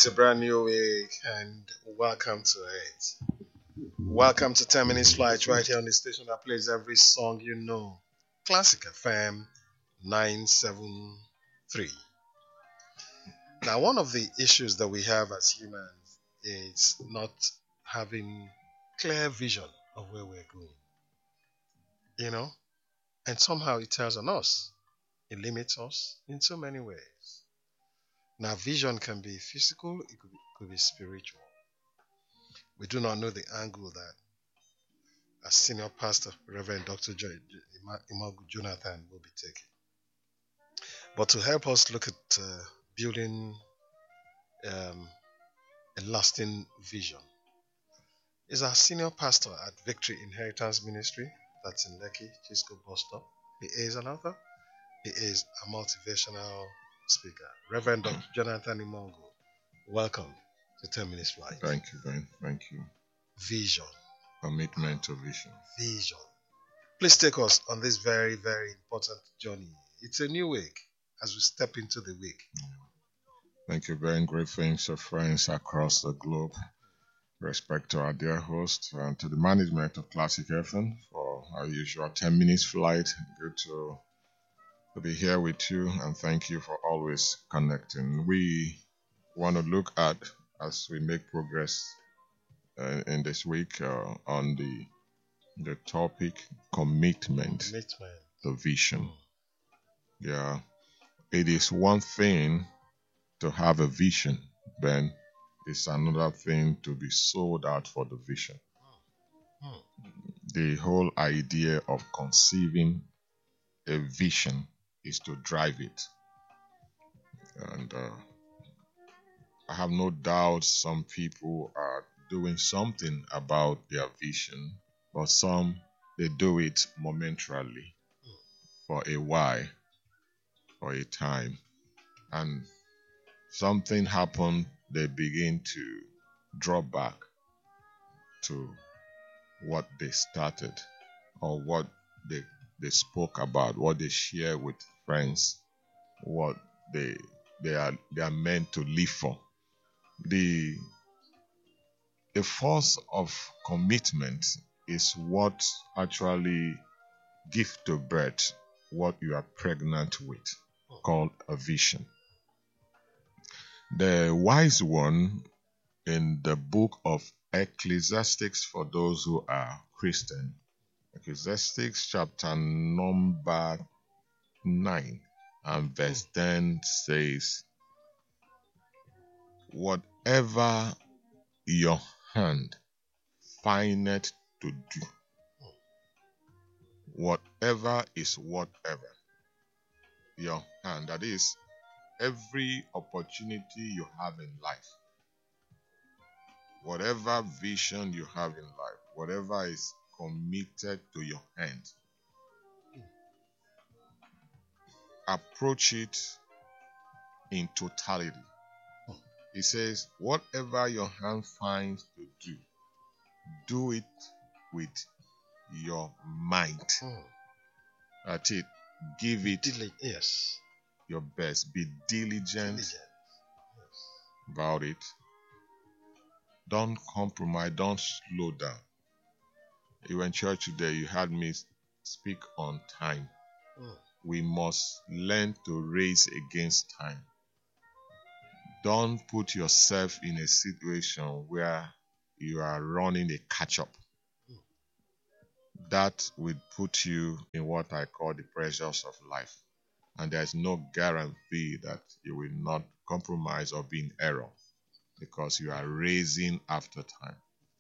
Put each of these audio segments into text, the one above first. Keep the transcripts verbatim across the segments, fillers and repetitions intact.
It's a brand new week and welcome to it. Welcome to ten minutes flight right here on the station that plays every song you know. Classic F M nine seven three. Now, one of the issues that we have as humans is not having clear vision of where we're going. You know? And somehow it tells on us. It limits us in so many ways. Now, vision can be physical, it could be, could be spiritual. We do not know the angle that a senior pastor, Reverend Doctor Jo- Imagu Jonathan, will be taking. But to help us look at uh, building um, a lasting vision is our senior pastor at Victory Inheritance Ministry, that's in Lekki, Chisco Bus Stop. He is an author. He is a motivational speaker. Reverend Doctor Jonathan Imongo, welcome to ten minutes Flight. Thank you, Ben. Thank you. Vision. Commitment to vision. Vision. Please take us on this very, very important journey. It's a new week as we step into the week. Thank you, Ben. Great things to friends across the globe. Respect to our dear host and to the management of Classic F M for our usual ten minutes flight. Good to, to be here with you, and thank you for always connecting. We want to look at, as we make progress uh, in this week, uh, on the the topic commitment, Commitment. to vision. Yeah, it is one thing to have a vision, Ben. It's another thing to be sold out for the vision. Hmm. The whole idea of conceiving a vision is to drive it. And uh, I have no doubt some people are doing something about their vision, but some, they do it momentarily for a while, for a time. And something happened, they begin to draw back to what they started or what they they spoke about, what they share with friends, what they they are they are meant to live for. The the force of commitment is what actually gives to birth what you are pregnant with, called a vision. The wise one in the book of Ecclesiastes, for those who are Christian, Ecclesiastes chapter number nine and verse ten says, whatever your hand findeth to do, whatever is whatever your hand, that is, every opportunity you have in life, whatever vision you have in life, whatever is committed to your hand, approach it in totality. He says, whatever your hand finds to do, do it with your mind. Hmm. That's it. Give it Dili- yes. your best. Be diligent Diligent. Yes. about it. Don't compromise. Don't slow down. You were in church today, you heard me speak on time. Hmm. We must learn to race against time. Don't put yourself in a situation where you are running a catch-up. That will put you in what I call the pressures of life. And there's no guarantee that you will not compromise or be in error, because you are racing after time.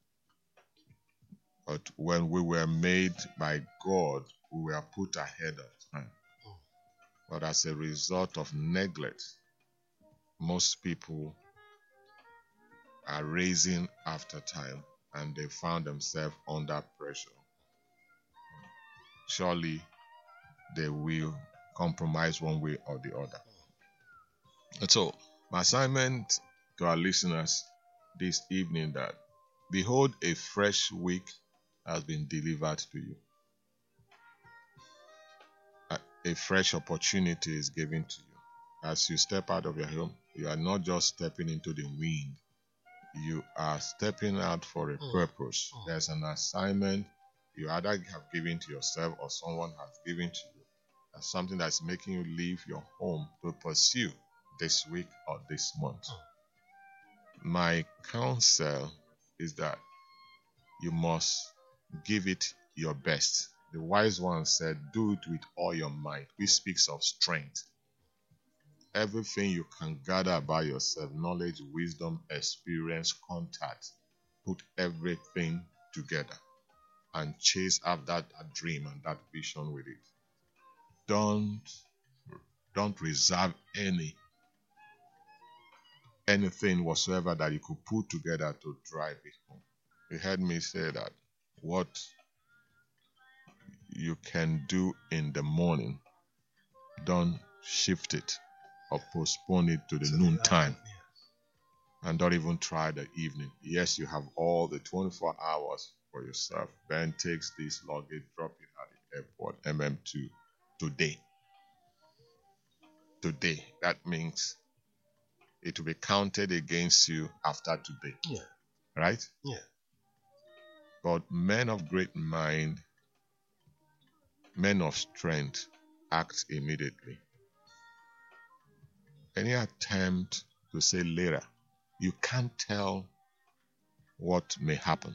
But when we were made by God, we were put ahead of time. But as a result of neglect, most people are racing after time and they found themselves under pressure. Surely they will compromise one way or the other. And so, my assignment to our listeners this evening that, behold, a fresh week has been delivered to you. A, a fresh opportunity is given to you. as you step out of your home, you are not just stepping into the wind. You are stepping out for a Mm. purpose. Mm. There's an assignment you either have given to yourself or someone has given to you. That's something that's making you leave your home to pursue this week or this month. Mm. My counsel is that you must give it your best. The wise one said, do it with all your might, which speaks of strength. Everything you can gather about yourself, knowledge, wisdom, experience, contact, put everything together and chase after that, that dream and that vision with it. Don't, don't reserve any anything whatsoever that you could put together to drive it home. You heard me say that what you can do in the morning, don't shift it or postpone it to the So noon the- time. yes. And don't even try the evening. Yes, you have all the twenty-four hours for yourself. Ben takes this luggage, drop it at the airport, M M two, today. Today. That means it will be counted against you after today. Yeah. Right? Yeah. But men of great mind, men of strength, act immediately. Any attempt to say later, you can't tell what may happen.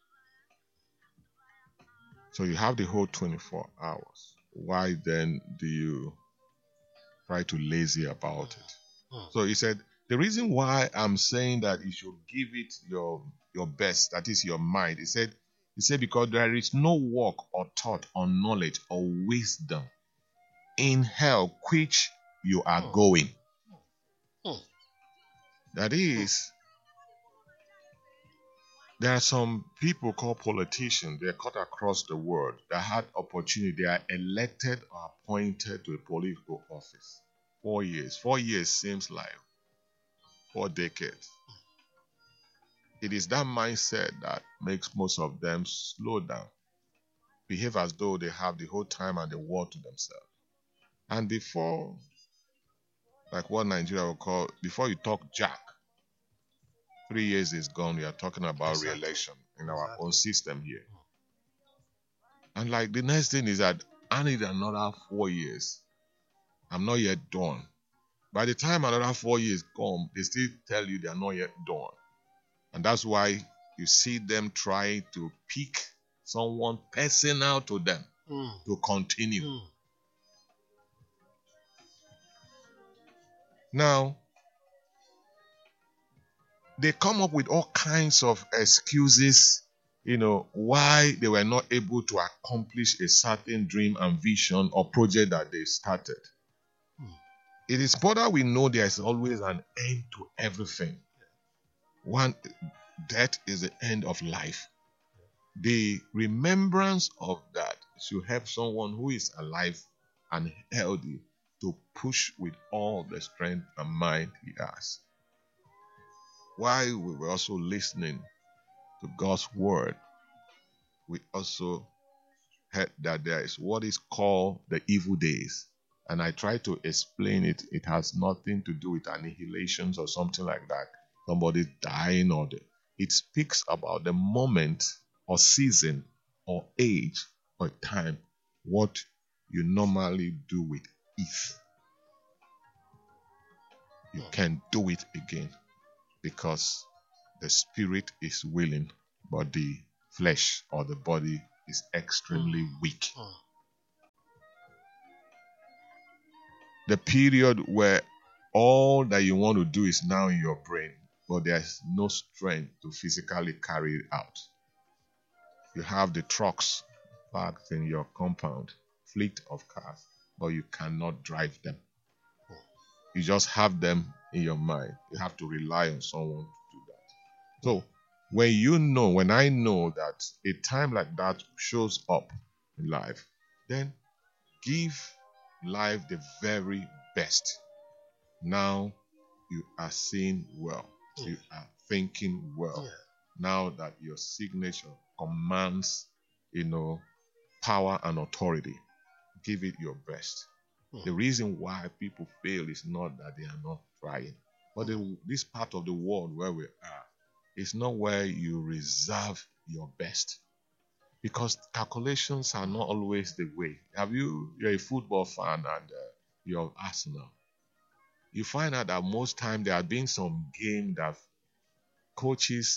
So you have the whole twenty-four hours. Why then do you try to lazy about it? Mm. So he said, the reason why I'm saying that you should give it your your best, that is your mind, he said, he said, because there is no work or thought or knowledge or wisdom in hell which you are Mm. going. Mm. That is, there are some people called politicians, they're cut across the world that had opportunity, they are elected or appointed to a political office. Four years. Four years seems like four decades. It is that mindset that makes most of them slow down, behave as though they have the whole time and the world to themselves. And before, like what Nigeria will call, before you talk jack, three years is gone, we are talking about Exactly. re-election in our Exactly. own system here. And like the next thing is that I need another four years. I'm not yet done. By the time another four years come, they still tell you they are not yet done. And that's why you see them trying to pick someone personal to them Mm. to continue. Mm. Now, they come up with all kinds of excuses, you know, why they were not able to accomplish a certain dream and vision or project that they started. Hmm. It is important we know there is always an end to everything. One, death is the end of life. The remembrance of that should help someone who is alive and healthy to push with all the strength and mind he has. While we were also listening to God's word, we also heard that there is what is called the evil days. And I try to explain it. It has nothing to do with annihilations or something like that. Somebody dying or the, it speaks about the moment or season or age or time, what you normally do with it. You can do it again because the spirit is willing, but the flesh or the body is extremely weak. Mm. The period where all that you want to do is now in your brain, but there's no strength to physically carry it out. You have the trucks parked in your compound, fleet of cars, but you cannot drive them. You just have them in your mind. You have to rely on someone to do that. So when you know, when I know that a time like that shows up in life, then give life the very best. Now you are seeing well. Yeah. You are thinking well. Yeah. Now that your signature commands, you know, power and authority, give it your best. Mm. The reason why people fail is not that they are not trying. But the, this part of the world where we are is not where you reserve your best. Because calculations are not always the way. Have you, you're a football fan and uh, you're Arsenal. You find out that most time there have been some game that coaches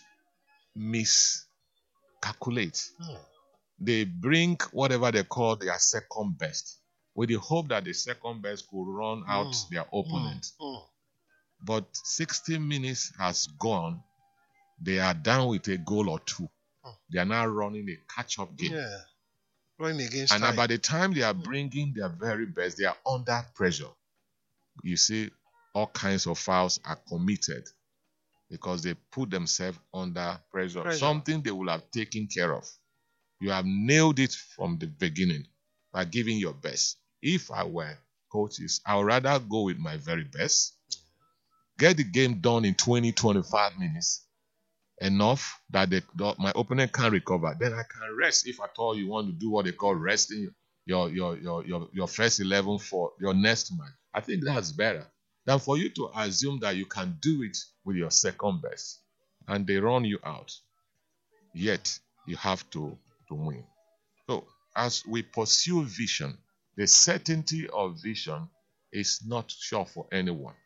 miscalculate. Mm. They bring whatever they call their second best with the hope that the second best could run out Mm. their opponent. Mm. But sixty minutes has gone. They are down with a goal or two. Mm. They are now running a catch-up game. Yeah. Running against And time. by the time they are bringing their very best, they are under pressure. You see, all kinds of fouls are committed because they put themselves under pressure. Pressure. Something they will have taken care of. You have nailed it from the beginning by giving your best. If I were coaches, I would rather go with my very best, get the game done in twenty, twenty-five minutes, enough that the, my opponent can recover. Then I can rest if at all you want to do what they call resting your your your your, your first eleven for your next match. I think that's better than for you to assume that you can do it with your second best and they run you out. Yet you have to, to win. So as we pursue vision, the certainty of vision is not sure for anyone.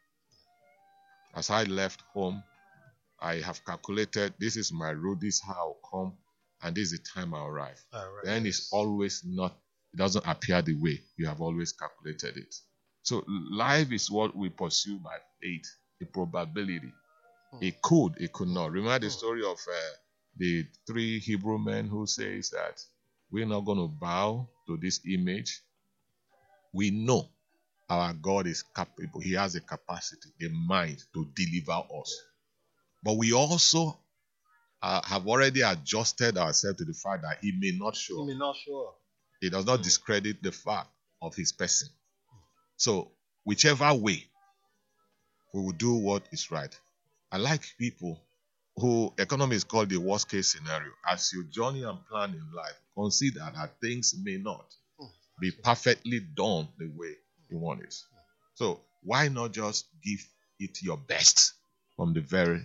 As I left home, I have calculated this is my route, this is how I'll come, and this is the time I'll arrive. All right. Then it's always not, it doesn't appear the way you have always calculated it. So life is what we pursue by faith, the probability. Hmm. It could, it could not. Remember the story of uh, the three Hebrew men who says that we're not going to bow to this image. We know our God is capable. He has a capacity, a mind to deliver us. But we also uh, have already adjusted ourselves to the fact that he may not show up. He may not show up. It does not mm. discredit the fact of his person. So, whichever way, we will do what is right. I like people who, economy is called the worst case scenario. As you journey and plan in life, consider that things may not be perfectly done the way you want it. So, why not just give it your best from the very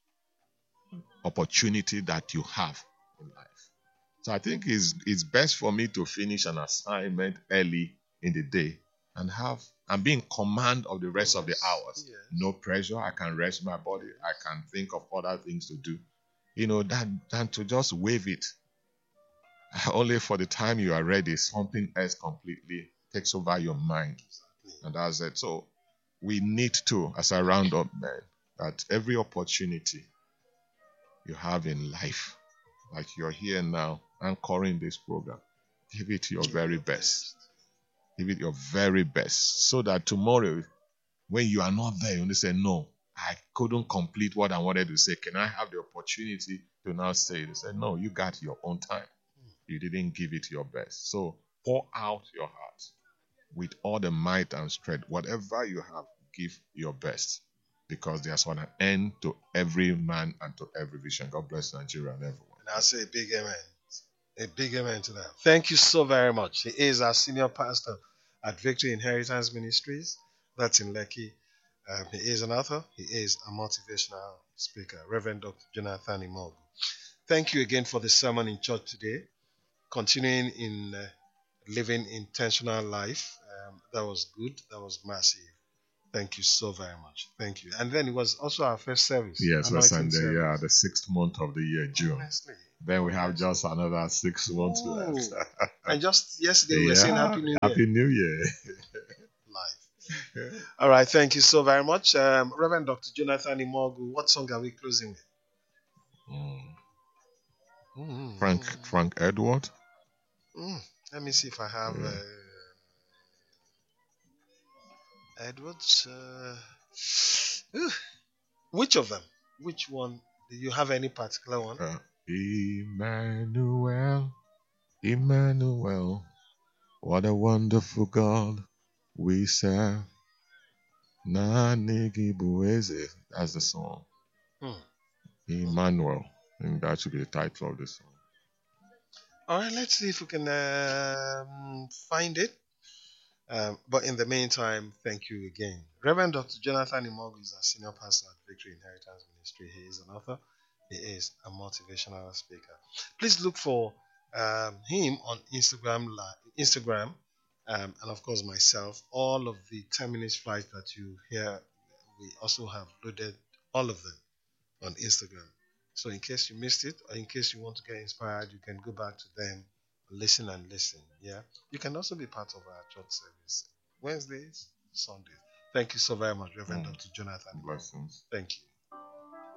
opportunity that you have in life? So I think it's, it's best for me to finish an assignment early in the day and have and be in command of the rest yes. of the hours. Yes. No pressure. I can rest my body. I can think of other things to do. You know, than, than to just wave it. Only for the time you are ready, something else completely takes over your mind. Exactly. And that's it. So we need to, as I round up, man, that every opportunity you have in life, like you're here now, anchoring this program, give it your very best. Give it your very best. So that tomorrow, when you are not there, you only say, no, I couldn't complete what I wanted to say. Can I have the opportunity to now say it? They say, no, you got your own time. You didn't give it your best. So pour out your heart with all the might and strength. Whatever you have, give your best. Because there's an end to every man and to every vision. God bless Nigeria and everyone. And I'll say a big amen. A big amen to that. Thank you so very much. He is our senior pastor at Victory Inheritance Ministries. That's in Lekki. Um, he is an author. He is a motivational speaker. Reverend Doctor Jonathan Imogu. Thank you again for the sermon in church today. Continuing in uh, living intentional life. Um, that was good. That was massive. Thank you so very much. Thank you. And then it was also our first service. Yes, last Sunday, yeah, the sixth month of the year, June. Honestly. Then we have just another six months Ooh. left. And just yesterday we were yeah, saying Happy New Year. Happy New Year. Live. All right, thank you so very much. Um, Reverend Doctor Jonathan Imogu, what song are we closing with? Mm. Mm-hmm. Frank Frank Edward. Mm. Let me see if I have Yeah. uh, Edwards. Uh, which of them? Which one? Do you have any particular one? Uh, Emmanuel, Emmanuel, what a wonderful God we serve. Nanigi Bueze, that's the song. Hmm. Emmanuel, I think that should be the title of the song. All right, let's see if we can um, find it. Um, but in the meantime, thank you again. Reverend Doctor Jonathan Imogu is a senior pastor at Victory Inheritance Ministry. He is an author. He is a motivational speaker. Please look for um, him on Instagram, Instagram, um, and of course myself. All of the ten minutes flights that you hear, we also have loaded all of them on Instagram. So in case you missed it, or in case you want to get inspired, you can go back to them, listen and listen. Yeah. You can also be part of our church service Wednesdays, Sundays. Thank you so very much, Reverend Mm. Doctor Jonathan. Blessings. Thank you.